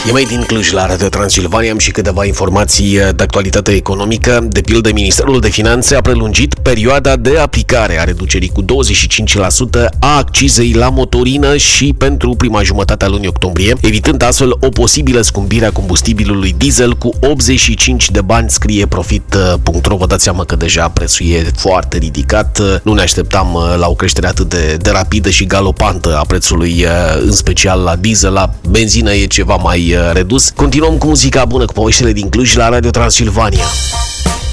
E mai din Cluj la Radio Transilvania, am și câteva informații de actualitate economică. De pildă, Ministerul de Finanțe a prelungit perioada de aplicare a reducerii cu 25% a accizei la motorină și pentru prima jumătate a lunii octombrie, evitând astfel o posibilă scumpire a combustibilului diesel cu 85 de bani, scrie Profit.ro. Vă dați seama că deja prețul e foarte ridicat. Nu ne așteptam la o creștere atât de rapidă și galopantă a prețului, în special la diesel. La benzină e ceva mai redus. Continuăm cu muzica bună, cu poveștile din Cluj la Radio Transilvania.